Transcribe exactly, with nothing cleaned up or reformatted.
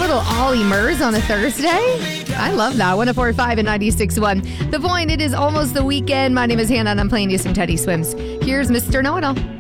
little Ollie Murs on a Thursday. I love that. one oh four point five and ninety-six point one. The Point, it is almost the weekend. My name is Hannah, and I'm playing you some Teddy Swims. Here's Mister Know-It-All.